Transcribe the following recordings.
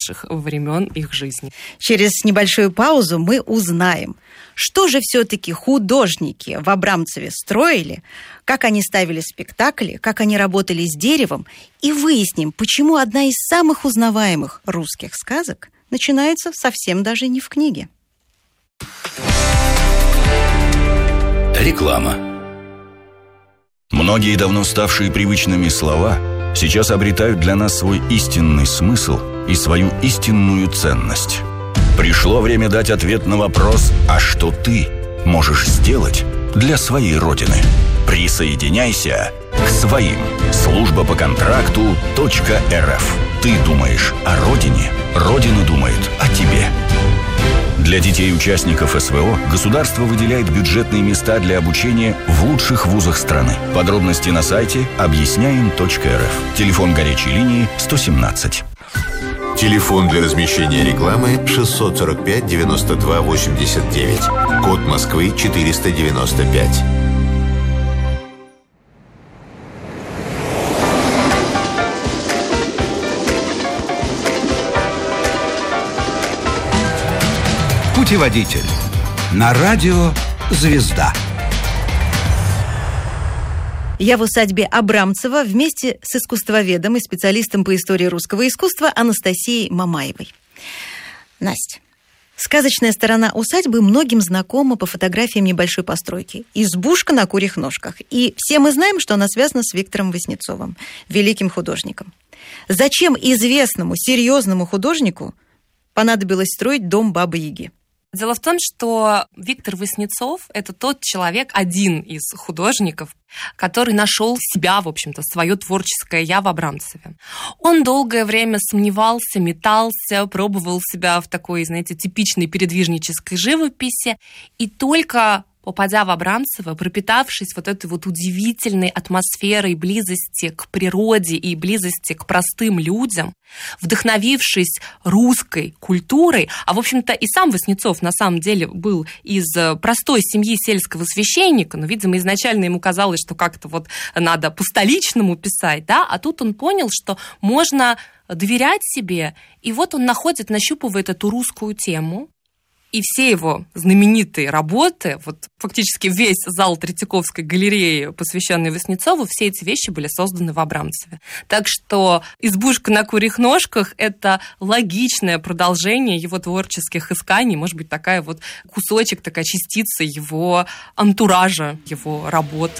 важнейших времен их жизни. Через небольшую паузу мы узнаем, что же все-таки художники в Абрамцеве строили, как они ставили спектакли, как они работали с деревом, и выясним, почему одна из самых узнаваемых русских сказок начинается совсем даже не в книге. Реклама. Многие давно ставшие привычными слова сейчас обретают для нас свой истинный смысл и свою истинную ценность. Пришло время дать ответ на вопрос: а что ты можешь сделать для своей Родины? Присоединяйся к своим. Служба по контракту .рф. Ты думаешь о Родине, Родина думает о тебе. Для детей-участников СВО государство выделяет бюджетные места для обучения в лучших вузах страны. Подробности на сайте объясняем.рф. Телефон горячей линии 117. Телефон для размещения рекламы 645 92 89. Код Москвы 495. Путеводитель. На радио «Звезда». Я в усадьбе Абрамцева вместе с искусствоведом и специалистом по истории русского искусства Анастасией Мамаевой. Настя, сказочная сторона усадьбы многим знакома по фотографиям небольшой постройки. Избушка на курьих ножках. И все мы знаем, что она связана с Виктором Васнецовым, великим художником. Зачем известному, серьезному художнику понадобилось строить дом Бабы-Яги? Дело в том, что Виктор Васнецов – это тот человек, один из художников, который нашел себя, в общем-то, свое творческое «я» в Абрамцеве. Он долгое время сомневался, метался, пробовал себя в такой, знаете, типичной передвижнической живописи, и только попадя в Абрамцево, пропитавшись вот этой вот удивительной атмосферой близости к природе и близости к простым людям, вдохновившись русской культурой, а, в общем-то, и сам Васнецов, на самом деле, был из простой семьи сельского священника, но, видимо, изначально ему казалось, что как-то вот надо по-столичному писать, да, а тут он понял, что можно доверять себе, и вот он нащупывает эту русскую тему. И все его знаменитые работы, вот фактически весь зал Третьяковской галереи, посвященный Васнецову, все эти вещи были созданы в Абрамцеве. Так что «Избушка на курьих ножках» — это логичное продолжение его творческих исканий, может быть, такая вот кусочек, такая частица его антуража, его работ.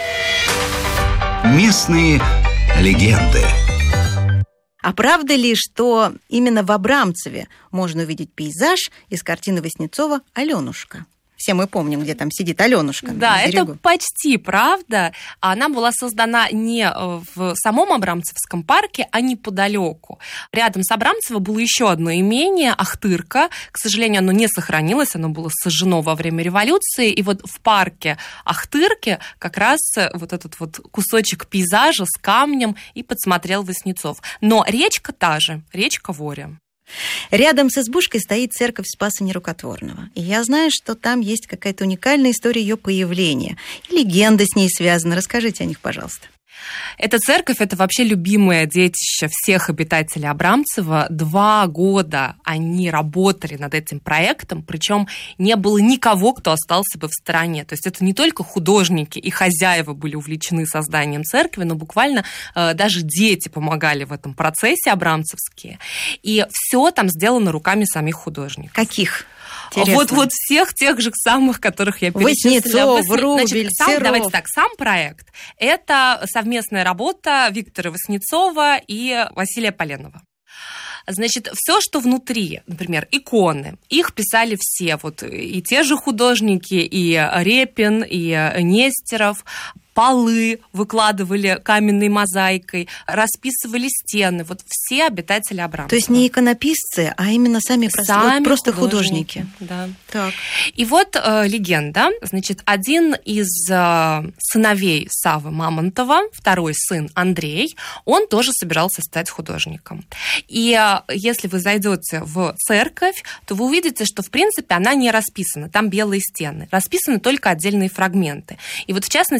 Местные легенды. А правда ли, что именно в Абрамцеве можно увидеть пейзаж из картины Васнецова «Аленушка»? Все мы помним, где там сидит Аленушка. Да, это почти правда. Она была создана не в самом Абрамцевском парке, а неподалеку. Рядом с Абрамцево было еще одно имение, Ахтырка. К сожалению, оно не сохранилось, оно было сожжено во время революции. И вот в парке Ахтырки как раз вот этот вот кусочек пейзажа с камнем и подсмотрел Васнецов. Но речка та же, речка Воря. Рядом с избушкой стоит церковь Спаса Нерукотворного. И я знаю, что там есть какая-то уникальная история ее появления. И легенда с ней связана. Расскажите о них, пожалуйста. Эта церковь – это вообще любимое детище всех обитателей Абрамцева. 2 года они работали над этим проектом, причем не было никого, кто остался бы в стороне. То есть это не только художники и хозяева были увлечены созданием церкви, но буквально даже дети помогали в этом процессе абрамцевские. И все там сделано руками самих художников. Каких? Вот всех тех же самых, которых я перечислила. Васнецов, Врубель, Серов. Давайте так, сам проект – это совместная работа Виктора Васнецова и Василия Поленова. Значит, все, что внутри, например, иконы, их писали все, вот и те же художники, и Репин, и Нестеров. Полы выкладывали каменной мозаикой, расписывали стены. Вот все обитатели Абрамцева. То есть не иконописцы, а именно сами просто художники. Да. Так. И вот легенда. Значит, один из сыновей Саввы Мамонтова, второй сын Андрей, он тоже собирался стать художником. И если вы зайдете в церковь, то вы увидите, что, в принципе, она не расписана. Там белые стены. Расписаны только отдельные фрагменты. И вот, в частности, там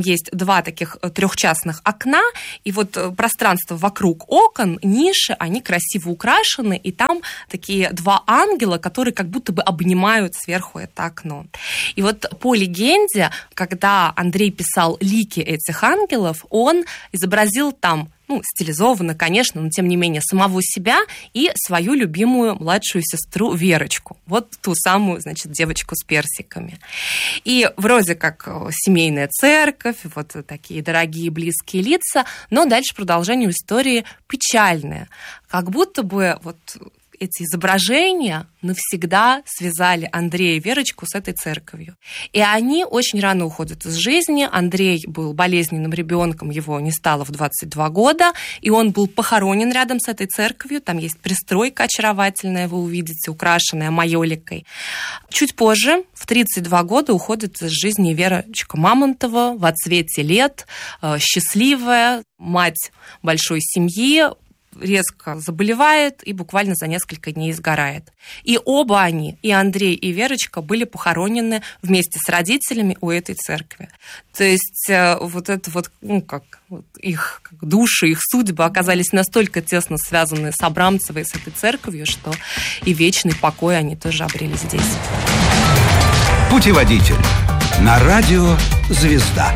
есть 2 таких трехчастных окна, и вот пространство вокруг окон, ниши, они красиво украшены, и там такие 2 ангела, которые как будто бы обнимают сверху это окно. И вот по легенде, когда Андрей писал лики этих ангелов, он изобразил там, стилизованно, конечно, но тем не менее самого себя и свою любимую младшую сестру Верочку. Вот ту самую, значит, девочку с персиками. И вроде как семейная церковь, вот такие дорогие близкие лица, но дальше продолжение истории печальное. Как будто бы вот эти изображения навсегда связали Андрея и Верочку с этой церковью. И они очень рано уходят из жизни. Андрей был болезненным ребенком, его не стало в 22 года, и он был похоронен рядом с этой церковью. Там есть пристройка очаровательная, вы увидите, украшенная майоликой. Чуть позже, в 32 года, уходит из жизни Верочка Мамонтова в отцвете лет, счастливая, мать большой семьи, резко заболевает и буквально за несколько дней сгорает. И оба они, и Андрей, и Верочка, были похоронены вместе с родителями у этой церкви. То есть вот это вот, их души, их судьбы оказались настолько тесно связаны с Абрамцевой, с этой церковью, что и вечный покой они тоже обрели здесь. Путеводитель на радио «Звезда».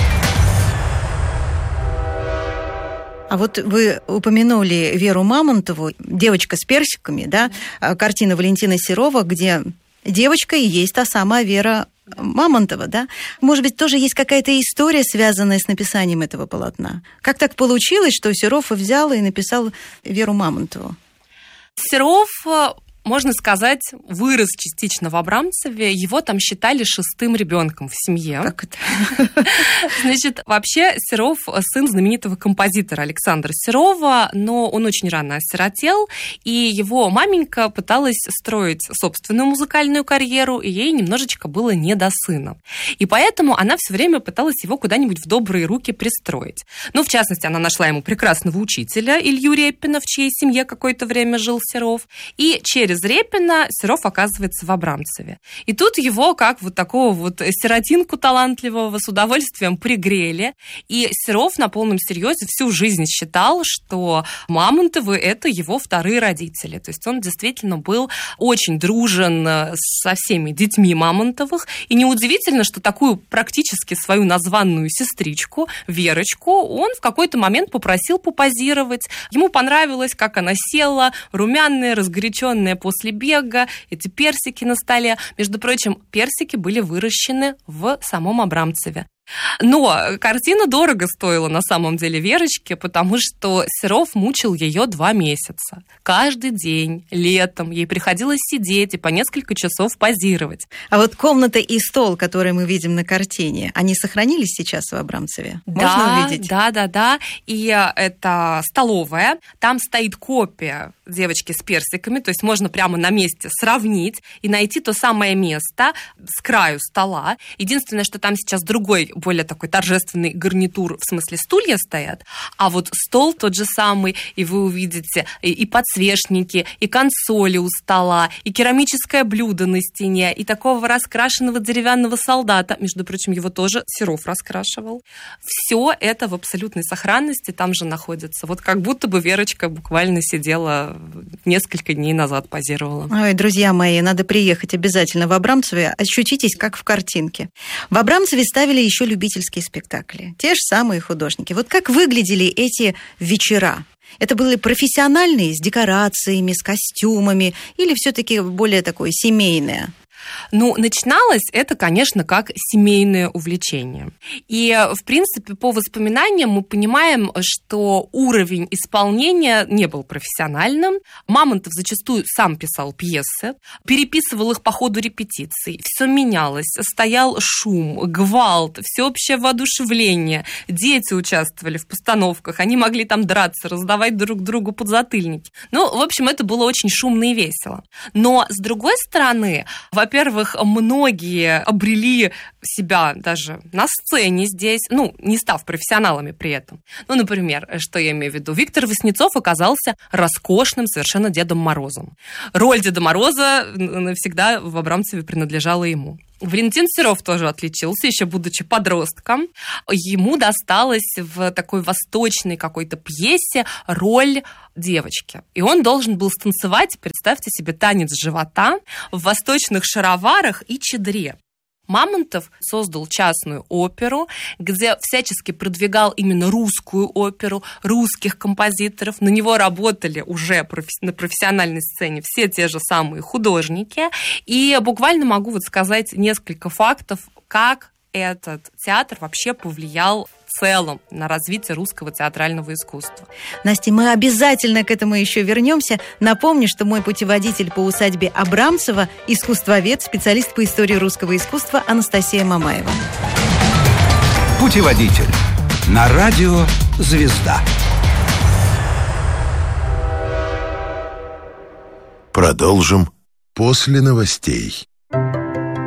А вот вы упомянули Веру Мамонтову, «Девочка с персиками», да, картина Валентина Серова, где девочка и есть та самая Вера Мамонтова, да? Может быть, тоже есть какая-то история, связанная с написанием этого полотна? Как так получилось, что Серов взял и написал Веру Мамонтову? Серов, можно сказать, вырос частично в Абрамцеве. Его там считали 6-м ребенком в семье. Как это? Значит, вообще Серов сын знаменитого композитора Александра Серова, но он очень рано осиротел, и его маменька пыталась строить собственную музыкальную карьеру, и ей немножечко было не до сына. И поэтому она все время пыталась его куда-нибудь в добрые руки пристроить. В частности, она нашла ему прекрасного учителя Илью Репина, в чьей семье какое-то время жил Серов, и через Репина Серов оказывается в Абрамцеве. И тут его, как вот такого вот сиротинку талантливого, с удовольствием пригрели. И Серов на полном серьезе всю жизнь считал, что Мамонтовы – это его вторые родители. То есть он действительно был очень дружен со всеми детьми Мамонтовых. И неудивительно, что такую практически свою названную сестричку, Верочку, он в какой-то момент попросил попозировать. Ему понравилось, как она села, румяная, разгоряченная после бега, эти персики на столе. Между прочим, персики были выращены в самом Абрамцеве. Но картина дорого стоила на самом деле Верочке, потому что Серов мучил ее 2 месяца. Каждый день, летом, ей приходилось сидеть и по несколько часов позировать. А вот комната и стол, которые мы видим на картине, они сохранились сейчас в Абрамцеве? Можно увидеть? Да. И это столовая. Там стоит копия девочки с персиками, то есть можно прямо на месте сравнить и найти то самое место с краю стола. Единственное, что там сейчас другой, более такой торжественный гарнитур, в смысле стулья стоят, а вот стол тот же самый, и вы увидите и подсвечники, и консоли у стола, и керамическое блюдо на стене, и такого раскрашенного деревянного солдата, между прочим, его тоже Серов раскрашивал. Все это в абсолютной сохранности там же находится. Вот как будто бы Верочка буквально сидела несколько дней назад, позировала. Ой, друзья мои, надо приехать обязательно в Абрамцеве, ощутитесь как в картинке. В Абрамцеве ставили еще любительские спектакли. Те же самые художники. Вот как выглядели эти вечера? Это были профессиональные, с декорациями, с костюмами, или все-таки более такое семейное? Начиналось это, конечно, как семейное увлечение. И, в принципе, по воспоминаниям мы понимаем, что уровень исполнения не был профессиональным. Мамонтов зачастую сам писал пьесы, переписывал их по ходу репетиций. Все менялось, стоял шум, гвалт, всеобщее воодушевление. Дети участвовали в постановках, они могли там драться, раздавать друг другу подзатыльники. В общем, это было очень шумно и весело. Но, с другой стороны, во-первых, многие обрели себя даже на сцене здесь, не став профессионалами при этом. Например, что я имею в виду? Виктор Васнецов оказался роскошным совершенно Дедом Морозом. Роль Деда Мороза навсегда в Абрамцеве принадлежала ему. Валентин Серов тоже отличился, еще будучи подростком. Ему досталась в такой восточной какой-то пьесе роль девочки. И он должен был станцевать, представьте себе, танец живота в восточных шароварах и чадре. Мамонтов создал частную оперу, где всячески продвигал именно русскую оперу, русских композиторов. На него работали уже на профессиональной сцене все те же самые художники. И буквально могу сказать несколько фактов, как этот театр вообще повлиял в целом на развитие русского театрального искусства. Настя, мы обязательно к этому еще вернемся. Напомню, что мой путеводитель по усадьбе Абрамцева – искусствовед, специалист по истории русского искусства Анастасия Мамаева. Путеводитель на радио «Звезда». Продолжим после новостей.